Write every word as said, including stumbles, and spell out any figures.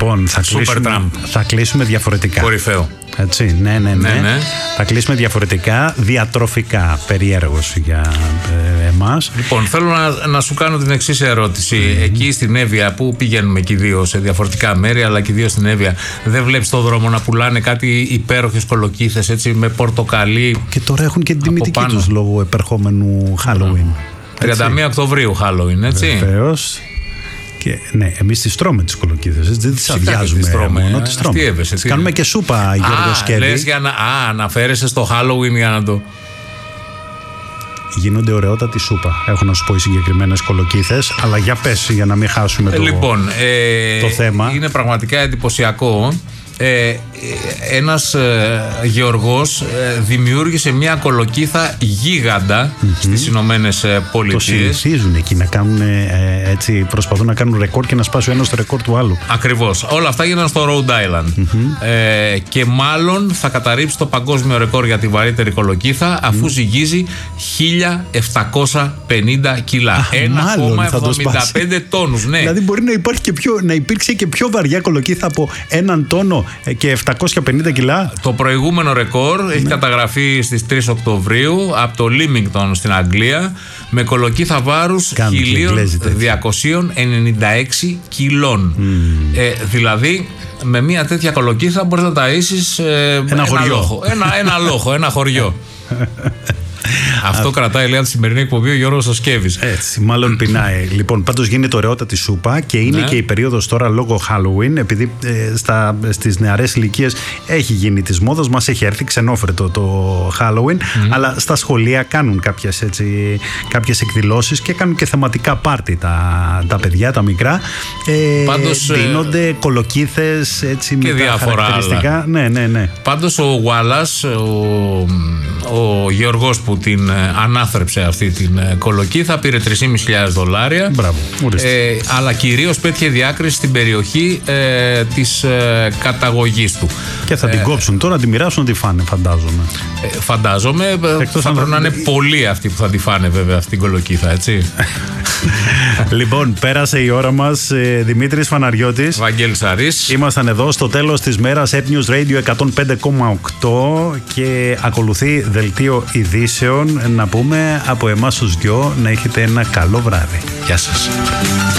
Λοιπόν, θα κλείσουμε, θα κλείσουμε διαφορετικά. Κορυφαίο. Έτσι, ναι, ναι, ναι, ναι, ναι. Θα κλείσουμε διαφορετικά, διατροφικά, περίεργος για ε, εμάς. Λοιπόν, θέλω να, να σου κάνω την εξής ερώτηση. Mm-hmm. Εκεί στην Εύβοια, που πηγαίνουμε και οι δύο σε διαφορετικά μέρη, αλλά και οι δύο στην Εύβοια, δεν βλέπεις στον δρόμο να πουλάνε κάτι υπέροχες κολοκύθες, έτσι, με πορτοκαλί? Και τώρα έχουν και την τιμητική τους λόγω επερχόμενου Halloween. τριάντα μία Οκτωβρίου Halloween, έτσι. Βεβαίως. Και, ναι, εμείς τις τρώμε τις κολοκύθες, δεν τις αδειάζουμε τις τρώμε, μόνο, ε, τις τρώμε. αστείευεσαι, τις κάνουμε και σούπα, Γιώργο Σκεύη. Λες για να, α, αναφέρεσαι στο Halloween για να το... Γίνονται ωραιότατη σούπα. Έχω να σου πω οι συγκεκριμένες κολοκύθες, αλλά για πες για να μην χάσουμε το, λοιπόν, ε, το θέμα. Είναι πραγματικά εντυπωσιακό. Ε, ένας ε, γεωργός ε, δημιούργησε μια κολοκύθα γίγαντα mm-hmm. στις Ηνωμένες Πολιτείες. Το συνηθίζουν εκεί να κάνουν ε, έτσι, προσπαθούν να κάνουν ρεκόρ και να σπάσει ο ένας το ρεκόρ του άλλου. Ακριβώς. Όλα αυτά γίνανε στο Rhode Island. Mm-hmm. Ε, και μάλλον θα καταρρύψει το παγκόσμιο ρεκόρ για τη βαρύτερη κολοκύθα, αφού mm. ζυγίζει χίλια επτακόσια πενήντα κιλά. ένα κόμμα εβδομήντα πέντε τόνους. Ναι. Δηλαδή μπορεί να, υπάρχει και πιο, να υπήρξε και πιο βαριά κολοκύθα από έναν τόνο και επτακόσια πενήντα κιλά. Το προηγούμενο ρεκόρ ναι. έχει καταγραφεί στις τρεις Οκτωβρίου από το Leamington στην Αγγλία, με κολοκύθα βάρους χίλια διακόσια ενενήντα έξι κιλών. Mm. Ε, δηλαδή με μια τέτοια κολοκύθα μπορείς να ταΐσεις ε, ένα, ένα χωριό. Λόχο, ένα, ένα λόχο, ένα χωριό. Αυτό κρατάει, λέει, από τη σημερινή εκπομπή ο Γιώργος ο Σκεύης. Έτσι, μάλλον πεινάει. Λοιπόν, πάντως γίνεται ωραιότατη σούπα και είναι ναι. και η περίοδος τώρα λόγω Halloween, επειδή ε, στα, στις νεαρές ηλικίες έχει γίνει της μόδας, μας έχει έρθει ξενόφερτο το Halloween, mm. αλλά στα σχολεία κάνουν κάποιες, έτσι, κάποιες εκδηλώσεις και κάνουν και θεματικά πάρτι τα, τα παιδιά, τα μικρά. Ε, Πάντως, δίνονται κολοκύθες έτσι, και με τα χαρακτηριστικά. Ναι, ναι, ναι. Πάντως ο Wallace, ο, ο Γεωργός που την ανάθρεψε αυτή την κολοκύθα, πήρε τρεις χιλιάδες πεντακόσια δολάρια. Μπράβο, ε, αλλά κυρίως πέτυχε διάκριση στην περιοχή ε, της ε, καταγωγής του. Και θα την ε, κόψουν τώρα, τη μοιράσουν, να τη φάνε, φαντάζομαι. Ε, φαντάζομαι. Εκτός θα πρέπει να είναι πολλοί αυτοί που θα τη φάνε, βέβαια, αυτή την κολοκύθα, έτσι. Λοιπόν, πέρασε η ώρα μας. Δημήτρης Φαναριώτης, Βαγγέλης Αρής. Ήμασταν εδώ στο τέλος της μέρας. Epnews Radio εκατόν πέντε κόμμα οκτώ και ακολουθεί δελτίο ειδήσεων. Να πούμε από εμάς τους δυο να έχετε ένα καλό βράδυ. Γεια σας.